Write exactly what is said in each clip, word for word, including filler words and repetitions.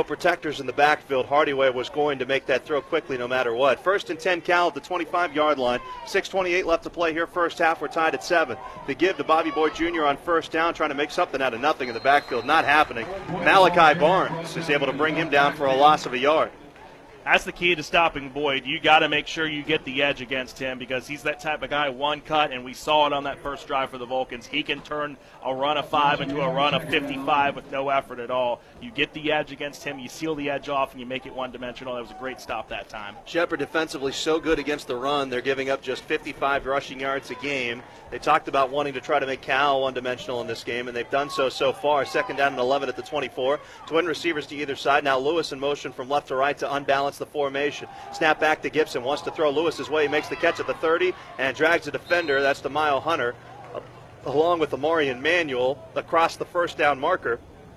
no protectors in the backfield. Hardyway was going to make that throw quickly no matter what. First and ten, Cal at the twenty-five-yard line. six twenty-eight left to play here first half. We're tied at seven. The give to Bobby Boyd Junior on first down, trying to make something out of nothing in the backfield. Not happening. Malachi Barnes is able to bring him down for a loss of a yard. That's the key to stopping Boyd. You got to make sure you get the edge against him because he's that type of guy, one cut, and we saw it on that first drive for the Vulcans. He can turn a run of five into a run of fifty-five with no effort at all. You get the edge against him, you seal the edge off, and you make it one-dimensional. That was a great stop that time. Shepherd defensively so good against the run. They're giving up just fifty-five rushing yards a game. They talked about wanting to try to make Cal one-dimensional in this game, and they've done so so far. Second down and eleven at the twenty-four. Twin receivers to either side. Now Lewis in motion from left to right to unbalance the formation. Snap back to Gibson. Wants to throw Lewis's way. He makes the catch at the thirty and drags the defender. That's DeMile Hunter, uh, along with Amarian Manuel, across the first down marker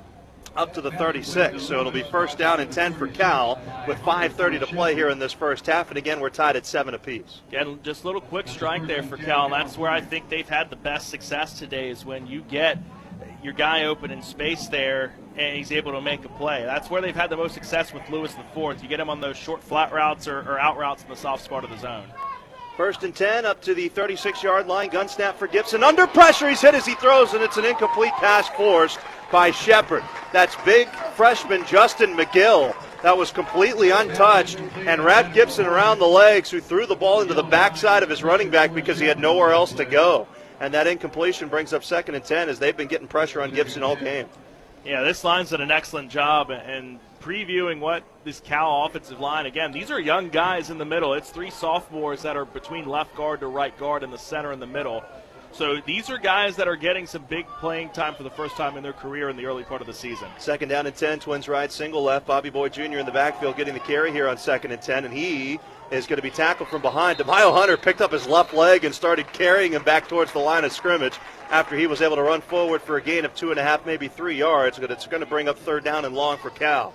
up to the thirty-six. So it'll be first down and ten for Cal with five thirty to play here in this first half. And again, we're tied at seven apiece. Again, just a little quick strike there for Cal. And that's where I think they've had the best success today is when you get your guy open in space there and he's able to make a play. That's where they've had the most success with Lewis the fourth. You get him on those short flat routes or, or out routes in the soft spot of the zone. First and ten up to the thirty-six-yard line. Gun snap for Gibson. Under pressure, he's hit as he throws, and it's an incomplete pass forced by Shepherd. That's big freshman Justin McGill. That was completely untouched and wrapped Gibson around the legs, who threw the ball into the backside of his running back because he had nowhere else to go. And that incompletion brings up second and ten as they've been getting pressure on Gibson all game. Yeah, this line's done an excellent job in previewing what this Cal offensive line, again, these are young guys in the middle. It's three sophomores that are between left guard to right guard and the center in the middle. So these are guys that are getting some big playing time for the first time in their career in the early part of the season. Second down and ten, Twins right, single left. Bobby Boyd Junior in the backfield getting the carry here on second and ten, and he is going to be tackled from behind. DeMile Hunter picked up his left leg and started carrying him back towards the line of scrimmage after he was able to run forward for a gain of two and a half, maybe three yards, but it's going to bring up third down and long for Cal.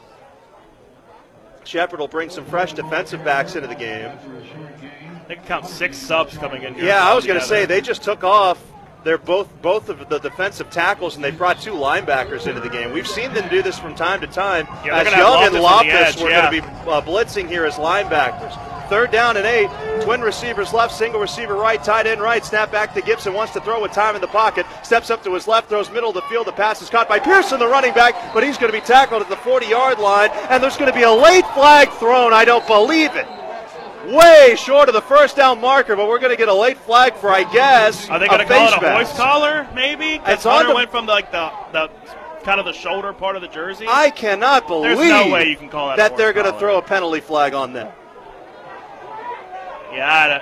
Shepherd will bring some fresh defensive backs into the game. They can count six subs coming in here. Yeah, I was going to say, they just took off. They're both both of the defensive tackles, and they brought two linebackers into the game. We've seen them do this from time to time. Yeah, as Young and Loftus edge, were yeah. going to be uh, blitzing here as linebackers. Third down and eight. Twin receivers left, single receiver right, tight end right. Snap back to Gibson. Wants to throw with time in the pocket. Steps up to his left, throws middle of the field. The pass is caught by Pearson, the running back, but he's going to be tackled at the forty-yard line, and there's going to be a late flag thrown. I don't believe it. Way short of the first down marker, but we're going to get a late flag for, I guess, Are they going to call it a mask. hoist collar, maybe? It's Because on Hunter the- went from the, like the, the kind of the shoulder part of the jersey. I cannot believe There's no way you can call that, that a they're hoist going to collar. throw a penalty flag on them. Yeah, I,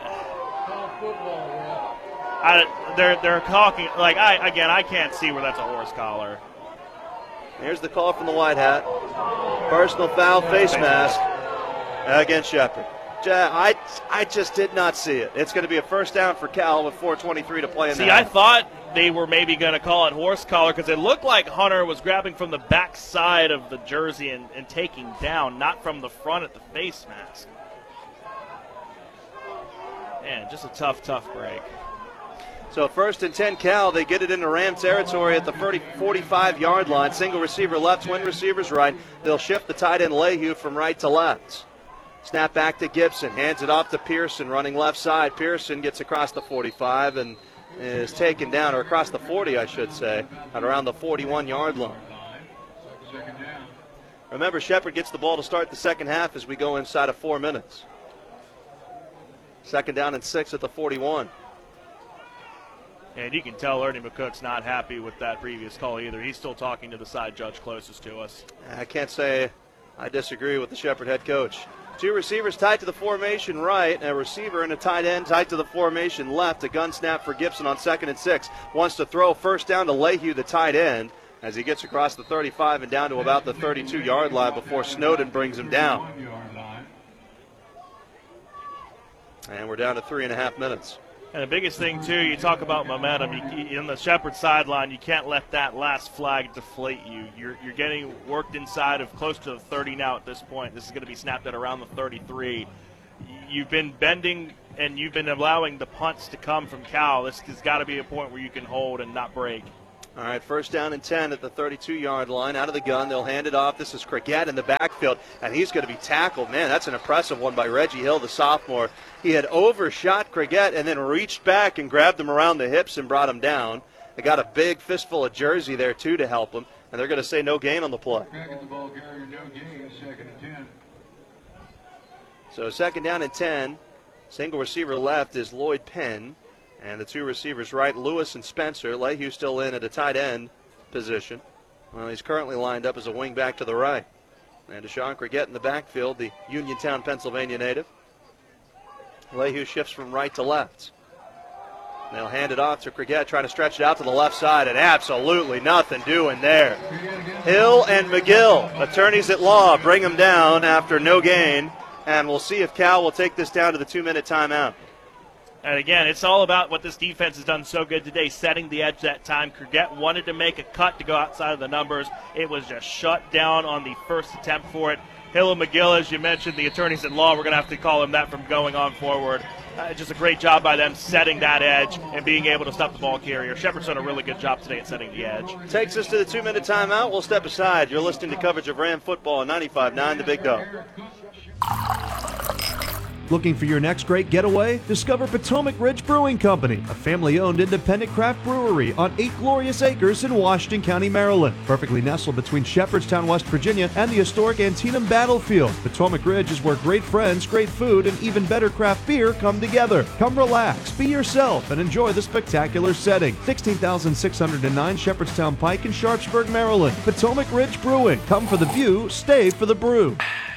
I, they're they're talking like I again. I can't see where that's a horse collar. Here's the call from the white hat. Personal foul, face mask against Shepherd. I, I just did not see it. It's going to be a first down for Cal with four twenty-three to play in the See, I half. thought they were maybe going to call it horse collar because it looked like Hunter was grabbing from the back side of the jersey and, and taking down, not from the front at the face mask. Man, just a tough, tough break. So first and ten Cal, they get it into Ram territory at the forty-five-yard line. Single receiver left, twin receivers right. They'll shift the tight end Lehue from right to left. Snap back to Gibson, hands it off to Pearson, running left side. Pearson gets across the forty-five and is taken down, or across the forty, I should say, at around the forty-one-yard line. Remember, Shepherd gets the ball to start the second half as we go inside of four minutes. Second down and six at the forty-one. And you can tell Ernie McCook's not happy with that previous call either. He's still talking to the side judge closest to us. I can't say I disagree with the Shepherd head coach. Two receivers tied to the formation right, a receiver and a tight end tied to the formation left. A gun snap for Gibson on second and six. Wants to throw first down to Lehue, the tight end, as he gets across the thirty-five and down to about the thirty-two-yard line before Snowden brings him down. And we're down to three and a half minutes. And the biggest thing, too, you talk about momentum. You, in the Shepherd sideline, you can't let that last flag deflate you. You're, you're getting worked inside of close to the thirty now at this point. This is going to be snapped at around the thirty-three. You've been bending and you've been allowing the punts to come from Cal. This has got to be a point where you can hold and not break. All right, first down and ten at the thirty-two-yard line. Out of the gun, they'll hand it off. This is Cricket in the backfield, and he's going to be tackled. Man, that's an impressive one by Reggie Hill, the sophomore. He had overshot Cricket and then reached back and grabbed him around the hips and brought him down. They got a big fistful of jersey there, too, to help him, and they're going to say no gain on the play. Back at the ball carrier, no gain, second and ten. So second down and ten. Single receiver left is Lloyd Penn. And the two receivers right, Lewis and Spencer. Lehue still in at a tight end position. Well, he's currently lined up as a wing back to the right. And Deshaun Cricket in the backfield, the Uniontown, Pennsylvania native. Lehue shifts from right to left. They'll hand it off to Cricket, trying to stretch it out to the left side, and absolutely nothing doing there. Hill and McGill, attorneys at law, bring him down after no gain. And we'll see if Cal will take this down to the two-minute timeout. And again, it's all about what this defense has done so good today, setting the edge that time. Cricket wanted to make a cut to go outside of the numbers. It was just shut down on the first attempt for it. Hill and McGill, as you mentioned, the attorneys at law, we're going to have to call him that from going on forward. Uh, just a great job by them setting that edge and being able to stop the ball carrier. Shepherd's done a really good job today at setting the edge. Takes us to the two-minute timeout. We'll step aside. You're listening to coverage of Ram football on ninety-five point nine The Big Dog. Looking for your next great getaway? Discover Potomac Ridge Brewing Company, a family-owned independent craft brewery on eight glorious acres in Washington County, Maryland. Perfectly nestled between Shepherdstown, West Virginia, and the historic Antietam Battlefield, Potomac Ridge is where great friends, great food, and even better craft beer come together. Come relax, be yourself, and enjoy the spectacular setting. sixteen thousand six hundred nine Shepherdstown Pike in Sharpsburg, Maryland. Potomac Ridge Brewing. Come for the view, stay for the brew.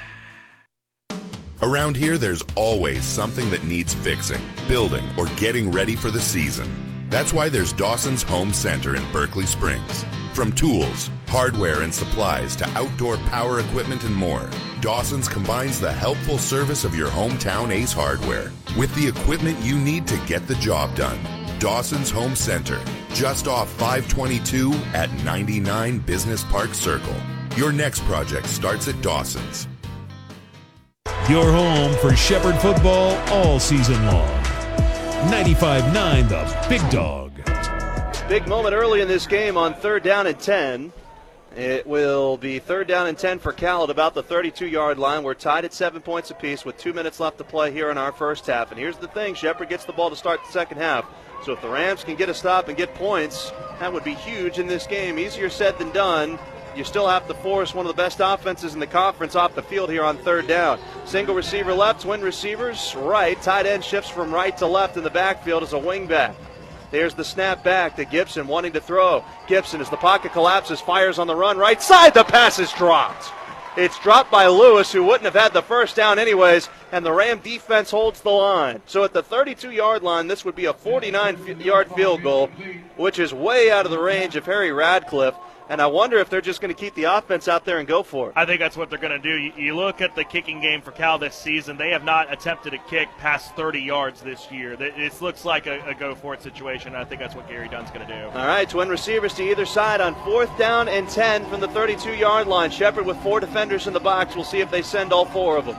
Around here, there's always something that needs fixing, building, or getting ready for the season. That's why there's Dawson's Home Center in Berkeley Springs. From tools, hardware, and supplies to outdoor power equipment and more, Dawson's combines the helpful service of your hometown Ace Hardware with the equipment you need to get the job done. Dawson's Home Center, just off five twenty-two at ninety-nine Business Park Circle. Your next project starts at Dawson's. Your home for Shepherd football all season long. ninety-five point nine The Big Dog. Big moment early in this game on third down and ten. It will be third down and ten for Cal at about the thirty-two-yard line. We're tied at seven points apiece with two minutes left to play here in our first half. And here's the thing, Shepherd gets the ball to start the second half. So if the Rams can get a stop and get points, that would be huge in this game. Easier said than done. You still have to force one of the best offenses in the conference off the field here on third down. Single receiver left, twin receivers right. Tight end shifts from right to left in the backfield as a wing back. There's the snap back to Gibson wanting to throw. Gibson, as the pocket collapses, fires on the run. Right side, the pass is dropped. It's dropped by Lewis, who wouldn't have had the first down anyways, and the Ram defense holds the line. So at the thirty-two-yard line, this would be a forty-nine-yard field goal, which is way out of the range of Harry Radcliffe. And I wonder if they're just going to keep the offense out there and go for it. I think that's what they're going to do. You, you look at the kicking game for Cal this season, they have not attempted a kick past thirty yards this year. It looks like a, a go-for-it situation. I think that's what Gary Dunn's going to do. All right, twin receivers to either side on fourth down and ten from the thirty-two-yard line. Shepherd with four defenders in the box. We'll see if they send all four of them.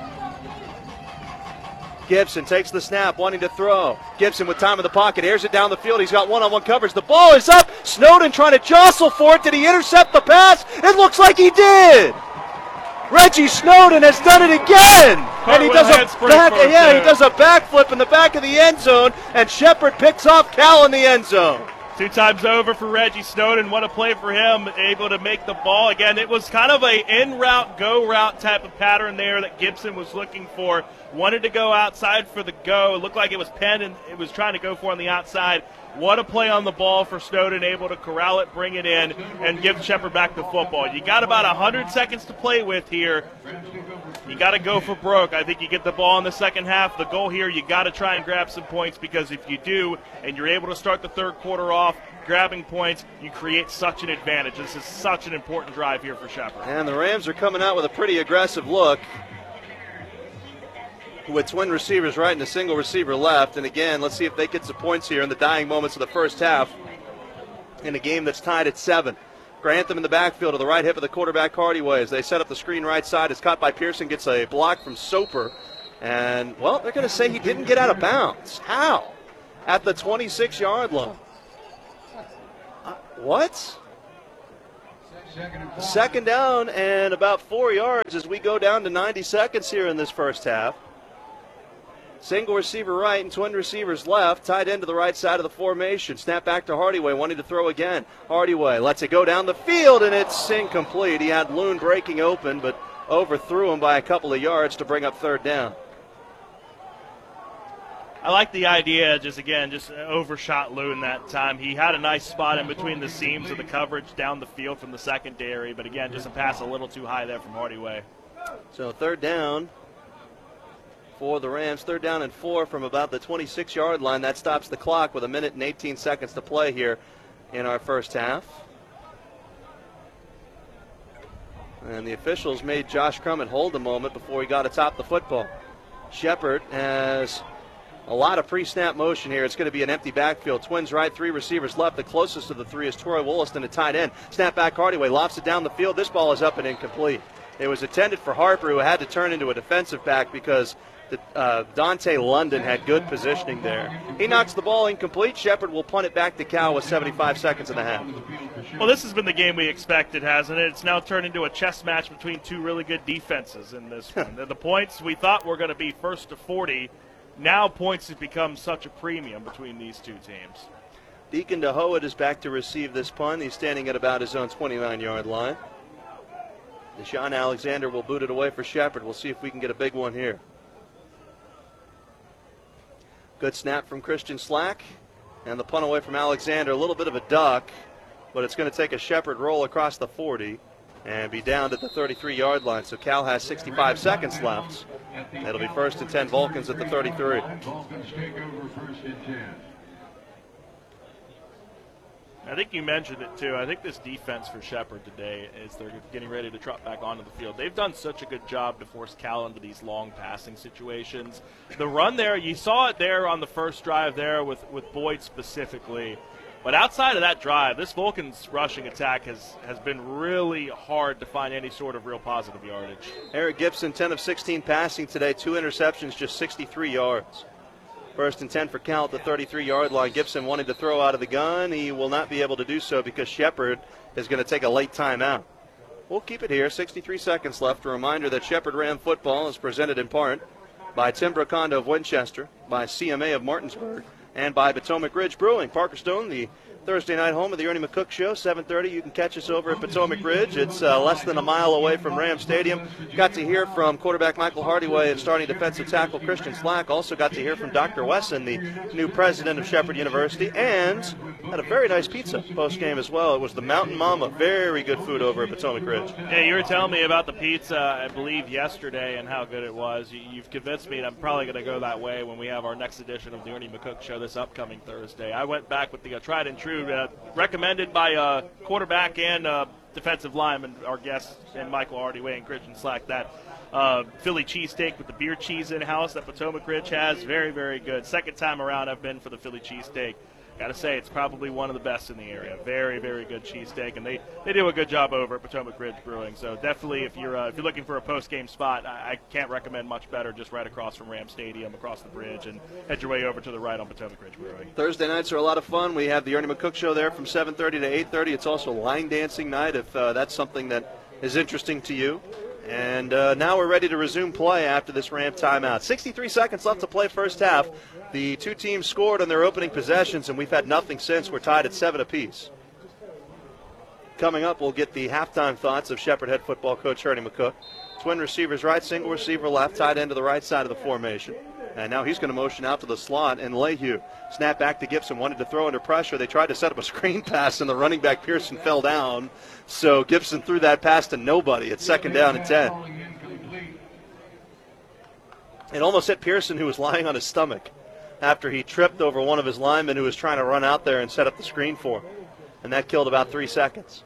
Gibson takes the snap, wanting to throw. Gibson with time in the pocket, airs it down the field. He's got one-on-one coverage. The ball is up. Snowden trying to jostle for it. Did he intercept the pass? It looks like he did. Reggie Snowden has done it again. And he does a back, yeah, he does a backflip in the back of the end zone, and Shepherd picks off Cal in the end zone. Two times over for Reggie Snowden. What a play for him, able to make the ball. Again, it was kind of a in-route, go-route type of pattern there that Gibson was looking for. Wanted to go outside for the go. It looked like it was Penn and it was trying to go for on the outside. What a play on the ball for Snowden, able to corral it, bring it in, and give Shepherd back the football. You got about one hundred seconds to play with here. You got to go for broke. I think you get the ball in the second half. The goal here, you got to try and grab some points, because if you do and you're able to start the third quarter off grabbing points, you create such an advantage. This is such an important drive here for Shepherd. And the Rams are coming out with a pretty aggressive look, with twin receivers right and a single receiver left. And again, let's see if they get some points here in the dying moments of the first half in a game that's tied at seven. Grantham in the backfield to the right hip of the quarterback Hardyway as they set up the screen right side. Is caught by Pearson, gets a block from Soper. And, well, they're going to say he didn't get out of bounds. How? At the twenty-six-yard line. What? Second and five. Second down and about four yards as we go down to ninety seconds here in this first half. Single receiver right and twin receivers left, tied into the right side of the formation. Snap back to Hardyway, wanting to throw again. Hardyway lets it go down the field, and it's incomplete. He had Loon breaking open, but overthrew him by a couple of yards to bring up third down. I like the idea, just again, just overshot Loon that time. He had a nice spot in between the seams of the coverage down the field from the secondary, but again, just a pass a little too high there from Hardyway. So third down for the Rams, third down and four from about the twenty-six-yard line. That stops the clock with a minute and eighteen seconds to play here in our first half. And the officials made Josh Crummett hold a moment before he got atop the football. Shepard has a lot of pre-snap motion here. It's going to be an empty backfield. Twins right, three receivers left. The closest of the three is Troy Wollaston, a tight end. Snap back Hardyway, lofts it down the field. This ball is up and incomplete. It was intended for Harper, who had to turn into a defensive back because the, uh, Dante London had good positioning there. He knocks the ball incomplete. Shepard will punt it back to Cal with seventy-five seconds and a half. Well, this has been the game we expected, hasn't it? It's now turned into a chess match between two really good defenses in this one. The points we thought were going to be first to forty. Now points have become such a premium between these two teams. Deacon DeHoed is back to receive this punt. He's standing at about his own twenty-nine-yard line. Deshaun Alexander will boot it away for Shepard. We'll see if we can get a big one here. Good snap from Christian Slack. And the punt away from Alexander. A little bit of a duck, but it's going to take a Shepard roll across the forty and be down at the thirty-three-yard line. So Cal has sixty-five seconds left. It'll be first and ten, Vulcans at the thirty-three. Vulcans take over first and ten. I think you mentioned it, too. I think this defense for Shepard today is they're getting ready to trot back onto the field. They've done such a good job to force Cal into these long passing situations. The run there, you saw it there on the first drive there with, with Boyd specifically. But outside of that drive, this Vulcans rushing attack has, has been really hard to find any sort of real positive yardage. Eric Gibson, ten of sixteen passing today, two interceptions, just sixty-three yards. First and ten for Cal at the thirty-three-yard line. Gibson wanted to throw out of the gun. He will not be able to do so because Shepard is going to take a late timeout. We'll keep it here. sixty-three seconds left. A reminder that Shepard Ram football is presented in part by Tim Brocondo of Winchester, by C M A of Martinsburg, and by Potomac Ridge Brewing. Parker Stone, the Thursday night home of the Ernie McCook Show, seven thirty. You can catch us over at Potomac Ridge. It's uh, less than a mile away from Ram Stadium. Got to hear from quarterback Michael Hardyway and starting defensive tackle Christian Slack. Also got to hear from Doctor Wesson, the new president of Shepherd University, and had a very nice pizza post-game as well. It was the Mountain Mama. Very good food over at Potomac Ridge. Yeah, you were telling me about the pizza, I believe, yesterday and how good it was. You, you've convinced me, and I'm probably going to go that way when we have our next edition of the Ernie McCook Show this upcoming Thursday. I went back with the uh, tried and true, uh, recommended by uh, quarterback and uh, defensive lineman, our guests, and Michael Hardyway and Christian Slack, that uh, Philly cheesesteak with the beer cheese in-house that Potomac Ridge has. Very, very good. Second time around I've been for the Philly cheesesteak. Got to say, it's probably one of the best in the area. Very, very good cheesesteak, and they, they do a good job over at Potomac Ridge Brewing. So definitely, if you're uh, if you're looking for a post-game spot, I, I can't recommend much better. Just right across from Ram Stadium, across the bridge, and head your way over to the right on Potomac Ridge Brewing. Thursday nights are a lot of fun. We have the Ernie McCook Show there from seven thirty to eight thirty. It's also line dancing night if uh, that's something that is interesting to you. And uh, now we're ready to resume play after this Ram timeout. sixty-three seconds left to play first half. The two teams scored on their opening possessions, and we've had nothing since. We're tied at seven apiece. Coming up, we'll get the halftime thoughts of Shepherd head football coach Ernie McCook. Twin receivers right, single receiver left, tight end to the right side of the formation. And now he's going to motion out to the slot, and Lehue snap back to Gibson, wanted to throw under pressure. They tried to set up a screen pass, and the running back Pearson fell down. So Gibson threw that pass to nobody. It's second down and ten. It almost hit Pearson, who was lying on his stomach after he tripped over one of his linemen who was trying to run out there and set up the screen for him. And that killed about three seconds.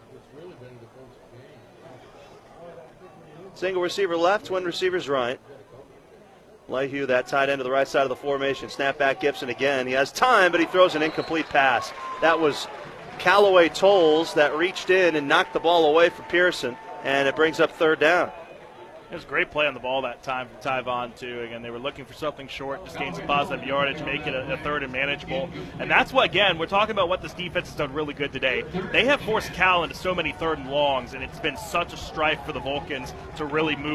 Single receiver left, twin receivers right. Lehue, that tight end to the right side of the formation. Snap back Gibson again. He has time, but he throws an incomplete pass. That was Callaway Tolles that reached in and knocked the ball away from Pearson, and it brings up third down. It was a great play on the ball that time from Tyvon, too. Again, they were looking for something short, just gain some positive yardage, make it a, a third and manageable. And that's what, again, we're talking about what this defense has done really good today. They have forced Cal into so many third and longs, and it's been such a strife for the Vulcans to really move